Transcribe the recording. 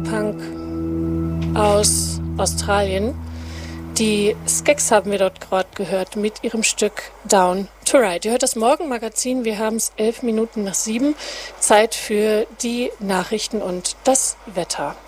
Post-Punk aus Australien. Die Skeks haben wir dort gerade gehört mit ihrem Stück Down to Ride. Ihr hört das Morgenmagazin, wir haben es 7:11. Zeit für die Nachrichten und das Wetter.